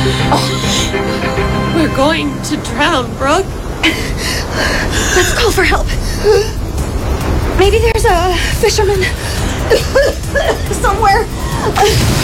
We're going to drown, Brooke. Let's call for help. Maybe there's a fisherman somewhere.